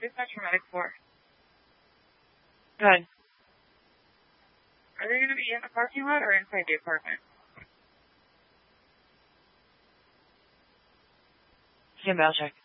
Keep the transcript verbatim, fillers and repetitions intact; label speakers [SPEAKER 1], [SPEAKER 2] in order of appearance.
[SPEAKER 1] Dispatch for Medic four.
[SPEAKER 2] Good.
[SPEAKER 1] Are they going to be in the parking lot or inside the apartment?
[SPEAKER 2] Stand by, I'll check.